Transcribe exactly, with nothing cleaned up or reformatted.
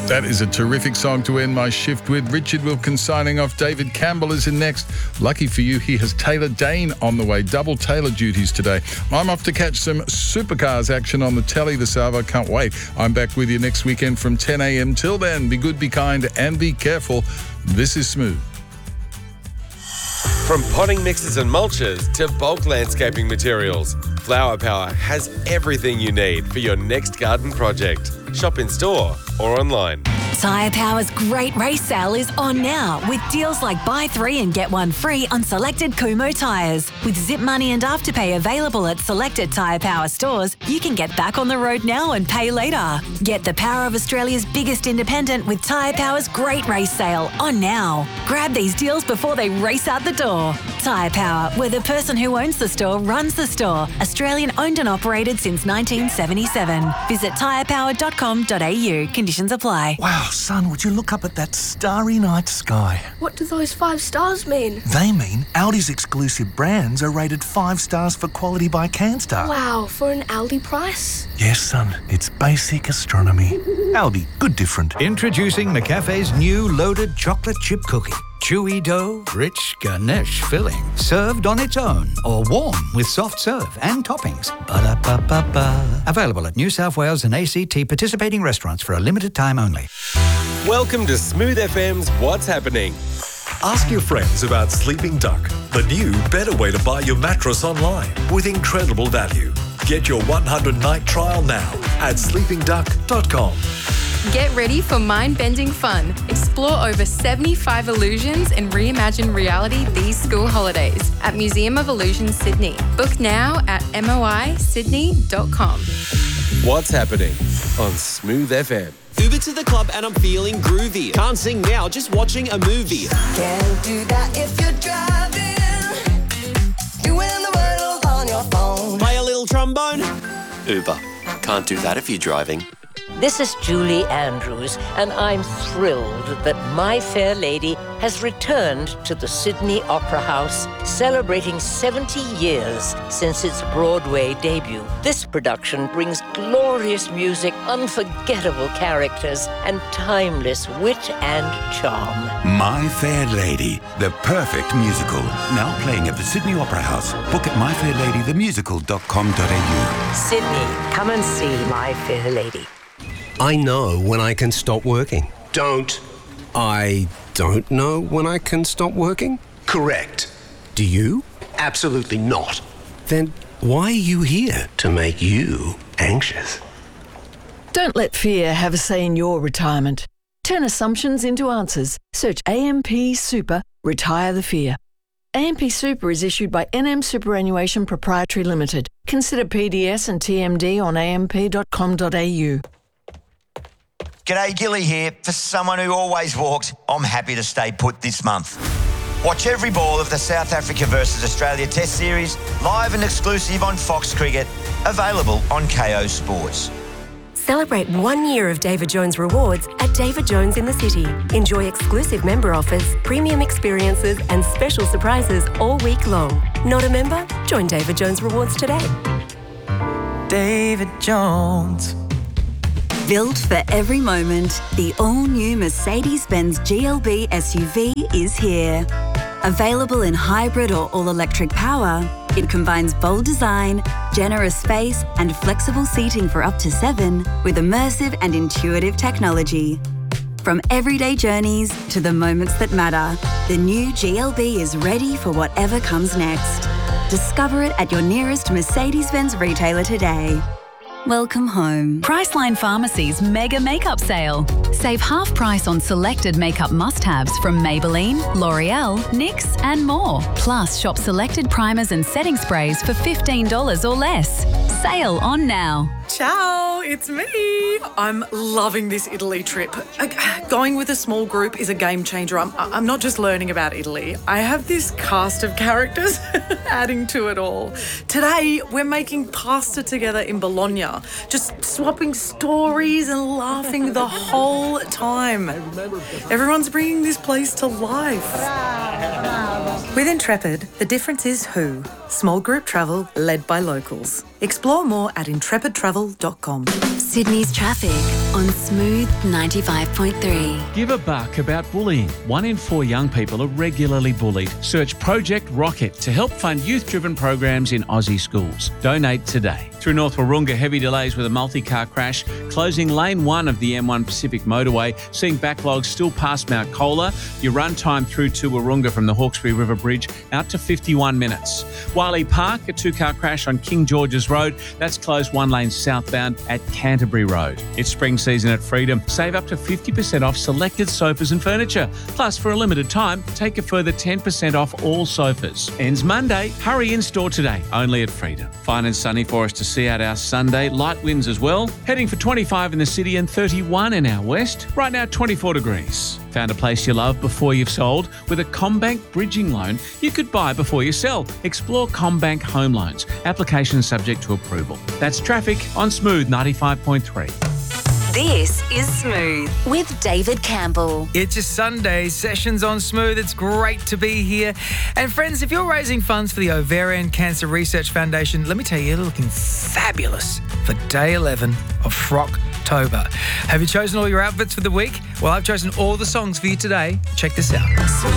That is a terrific song to end my shift with. Richard Wilkins signing off. David Campbell is in next. Lucky for you, he has Taylor Dane on the way. Double Taylor duties today. I'm off to catch some supercars action on the telly this hour. I can't wait. I'm back with you next weekend from ten a.m. Till then, be good, be kind, and be careful. This is Smooth. From potting mixes and mulches to bulk landscaping materials, Flower Power has everything you need for your next garden project. Shop in store or online. Tyre Power's great race sale is on now with deals like buy three and get one free on selected Kumo tyres. With Zip Money and Afterpay available at selected Tyre Power stores, you can get back on the road now and pay later. Get the power of Australia's biggest independent with Tyre Power's great race sale on now. Grab these deals before they race out the door. Tyre Power, where the person who owns the store runs the store. Australian owned and operated since nineteen seventy-seven. Visit tyre power dot com dot a u. Conditions apply. Wow, son, would you look up at that starry night sky? What do those five stars mean? They mean Aldi's exclusive brands are rated five stars for quality by CanStar. Wow, for an Aldi price? Yes, son, it's basic astronomy. Aldi, good different. Introducing McCafe's new loaded chocolate chip cookie. Chewy dough, rich ganache filling, served on its own or warm with soft serve and toppings. Ba-da-ba-ba-ba. Available at New South Wales and A C T participating restaurants for a limited time only. Welcome to Smooth F M's What's Happening. Ask your friends about Sleeping Duck, the new, better way to buy your mattress online with incredible value. Get your one hundred night trial now at sleeping duck dot com. Get ready for mind-bending fun. Explore over seventy-five illusions and reimagine reality these school holidays at Museum of Illusions Sydney. Book now at moi sydney dot com. What's Happening on Smooth F M. Uber to the club and I'm feeling groovy. Can't sing now, just watching a movie. Can't do that if you're driving. Doing the world on your phone. Play a little trombone. Uber. Can't do that if you're driving. This is Julie Andrews, and I'm thrilled that My Fair Lady has returned to the Sydney Opera House, celebrating seventy years since its Broadway debut. This production brings glorious music, unforgettable characters, and timeless wit and charm. My Fair Lady, the perfect musical. Now playing at the Sydney Opera House. Book at my fair lady the musical dot com dot a u. Sydney, come and see My Fair Lady. I know when I can stop working. Don't. I don't know when I can stop working? Correct. Do you? Absolutely not. Then why are you here? To make you anxious. Don't let fear have a say in your retirement. Turn assumptions into answers. Search A M P Super, Retire the Fear. A M P Super is issued by N M Superannuation Proprietary Limited. Consider P D S and T M D on a m p dot com dot a u. G'day, Gilly here. For someone who always walks, I'm happy to stay put this month. Watch every ball of the South Africa versus Australia Test Series, live and exclusive on Fox Cricket, available on K O Sports. Celebrate one year of David Jones Rewards at David Jones in the City. Enjoy exclusive member offers, premium experiences and special surprises all week long. Not a member? Join David Jones Rewards today. David Jones. Built for every moment, the all-new Mercedes-Benz G L B S U V is here. Available in hybrid or all-electric power, it combines bold design, generous space, and flexible seating for up to seven with immersive and intuitive technology. From everyday journeys to the moments that matter, the new G L B is ready for whatever comes next. Discover it at your nearest Mercedes-Benz retailer today. Welcome home. Priceline Pharmacy's Mega Makeup Sale. Save half price on selected makeup must-haves from Maybelline, L'Oreal, N Y X and more. Plus, shop selected primers and setting sprays for fifteen dollars or less. Sale on now. Ciao, it's me. I'm loving this Italy trip. Going with a small group is a game changer. I'm, I'm not just learning about Italy. I have this cast of characters adding to it all. Today, we're making pasta together in Bologna, just swapping stories and laughing the whole time. Everyone's bringing this place to life. With Intrepid, the difference is who. Small group travel led by locals. Explore more at intrepid travel dot com. Sydney's traffic on Smooth ninety-five point three. Give a buck about bullying. One in four young people are regularly bullied. Search Project Rocket to help fund youth-driven programs in Aussie schools. Donate today. Through North Wahroonga, heavy delays with a multi-car crash, closing lane one of the M one Pacific motorway, seeing backlogs still past Mount Cola. Your run time through to Wahroonga from the Hawkesbury River Bridge out to fifty-one minutes. Wiley Park, a two-car crash on King George's Road. That's closed one lane southbound at Canterbury Road. It's spring season at Freedom. Save up to fifty percent off selected sofas and furniture. Plus, for a limited time, take a further ten percent off all sofas. Ends Monday. Hurry in store today, only at Freedom. Fine and sunny for us to see out our Sunday. Light winds as well. Heading for twenty-five in the city and thirty-one in our west. Right now, twenty-four degrees. Found a place you love before you've sold? With a CommBank bridging loan, you could buy before you sell. Explore CommBank Home Loans. Application subject to approval. That's traffic on Smooth ninety-five point three. This is Smooth with David Campbell. It's your Sunday sessions on Smooth. It's great to be here. And friends, if you're raising funds for the Ovarian Cancer Research Foundation, let me tell you, you're looking fabulous for day eleven of Frocktober. Have you chosen all your outfits for the week? Well, I've chosen all the songs for you today. Check this out.